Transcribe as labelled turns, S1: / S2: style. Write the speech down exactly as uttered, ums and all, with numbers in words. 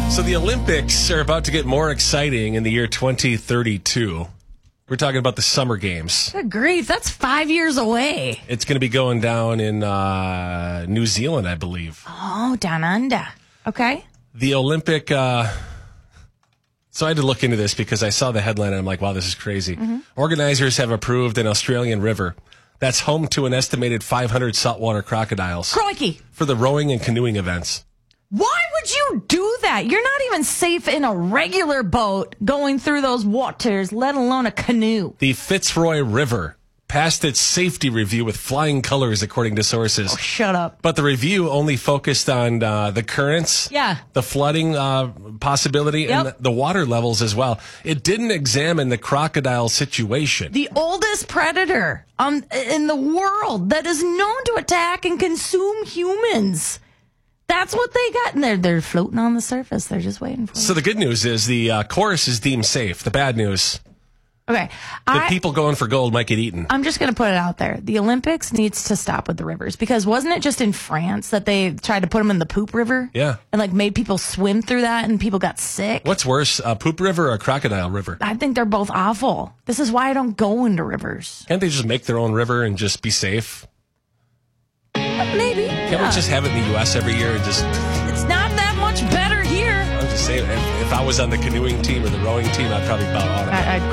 S1: So the Olympics are about to get more exciting in the year twenty thirty-two. We're talking about the Summer Games.
S2: Good grief, that's five years away.
S1: It's going to be going down in uh, New Zealand, I believe.
S2: Oh, down under. Okay.
S1: The Olympic... Uh, so I had to look into this because I saw the headline and I'm like, wow, this is crazy. Mm-hmm. Organizers have approved an Australian river that's home to an estimated five hundred saltwater crocodiles.
S2: Crikey.
S1: For the rowing and canoeing events.
S2: Why would you do that? You're not even safe in a regular boat going through those waters, let alone a canoe.
S1: The Fitzroy River passed its safety review with flying colors, according to sources.
S2: Oh, shut up.
S1: But the review only focused on uh, the currents,
S2: yeah,
S1: the flooding uh, possibility,
S2: yep.
S1: and the, the water levels as well. It didn't examine the crocodile situation.
S2: The oldest predator um, in the world that is known to attack and consume humans. That's what they got, and they're, they're floating on the surface. They're just waiting for it.
S1: So the good news is the uh, course is deemed safe. The bad news,
S2: okay,
S1: the
S2: I,
S1: people going for gold might get eaten.
S2: I'm just going to put it out there. The Olympics needs to stop with the rivers, because wasn't it just in France that they tried to put them in the poop river?
S1: Yeah.
S2: And like made people swim through that and people got sick?
S1: What's worse, a poop river or a crocodile river?
S2: I think they're both awful. This is why I don't go into rivers.
S1: Can't they just make their own river and just be safe?
S2: Maybe.
S1: Can't
S2: yeah.
S1: we just have it in the U S every year and just...
S2: It's not that much better here.
S1: I'm just saying, if, if I was on the canoeing team or the rowing team, I'd probably bow out.
S2: I, I'd